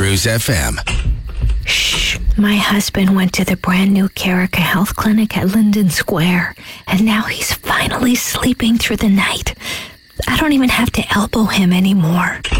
Cruise FM. Shh. My husband went to the brand new Carica Health Clinic at Linden Square, and now he's finally sleeping through the night. I don't even have to elbow him anymore.